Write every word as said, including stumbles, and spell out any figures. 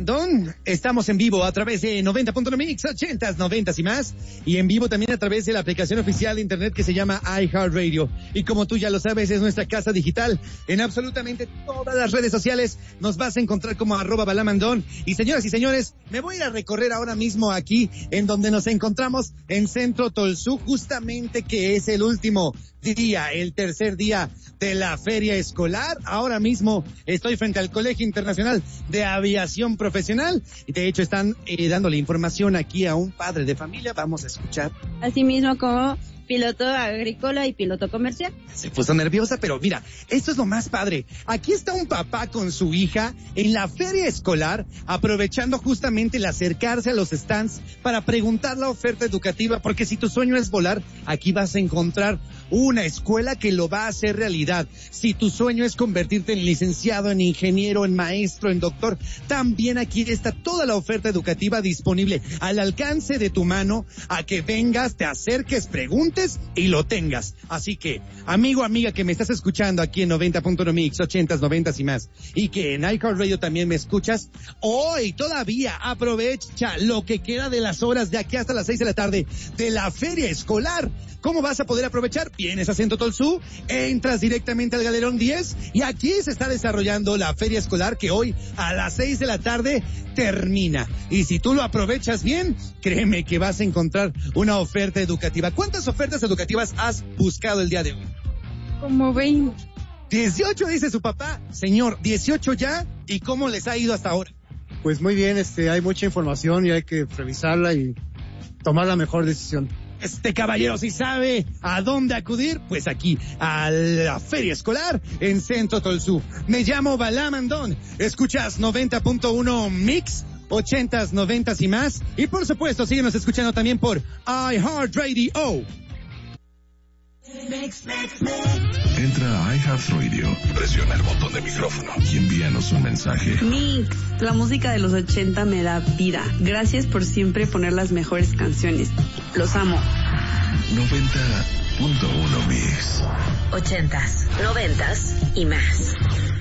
Balamandón. Estamos en vivo a través de noventa punto nueve Mix, ochentas, noventas y más. Y en vivo también a través de la aplicación oficial de internet que se llama iHeartRadio. Y como tú ya lo sabes, es nuestra casa digital. En absolutamente todas las redes sociales nos vas a encontrar como arroba Balamandón. Y señoras y señores, me voy a ir a recorrer ahora mismo aquí en donde nos encontramos en Centro Tolzú, justamente que es el último día, el tercer día de la feria escolar. Ahora mismo estoy frente al Colegio Internacional de Aviación Profesional y de hecho están eh, dándole información aquí a un padre de familia. Vamos a escuchar. Asimismo como piloto agrícola y piloto comercial. Se puso nerviosa, pero mira, esto es lo más padre. Aquí está un papá con su hija en la feria escolar, aprovechando justamente el acercarse a los stands para preguntar la oferta educativa, porque si tu sueño es volar, aquí vas a encontrar una escuela que lo va a hacer realidad. Si tu sueño es convertirte en licenciado, en ingeniero, en maestro, en doctor, también aquí está toda la oferta educativa disponible al alcance de tu mano, a que vengas, te acerques, preguntes y lo tengas. Así que, amigo, amiga que me estás escuchando aquí en noventa punto nueve Mix, ochentas, noventas y más, y que en iHeartRadio también me escuchas, hoy todavía aprovecha lo que queda de las horas de aquí hasta las seis de la tarde de la feria escolar. ¿Cómo vas a poder aprovechar? Vienes a Centro Tolzú, entras directamente al Galerón diez y aquí se está desarrollando la feria escolar que hoy a las seis de la tarde termina. Y si tú lo aprovechas bien, créeme que vas a encontrar una oferta educativa. ¿Cuántas ofertas educativas has buscado el día de hoy? Como veinte. dieciocho, dice su papá. Señor, dieciocho ya. ¿Y cómo les ha ido hasta ahora? Pues muy bien, este, hay mucha información y hay que revisarla y tomar la mejor decisión. Este caballero, si sabe a dónde acudir, pues aquí, a la feria escolar en Centro Tolzú. Me llamo Balamandón. Escuchas noventa punto uno Mix, ochentas, noventas y más. Y por supuesto, síguenos escuchando también por iHeartRadio. Entra a iHeartRadio, presiona el botón de micrófono y envíanos un mensaje. Mix, la música de los ochenta me da vida. Gracias por siempre poner las mejores canciones. Los amo. noventa punto uno Mix. Ochentas, noventas y más.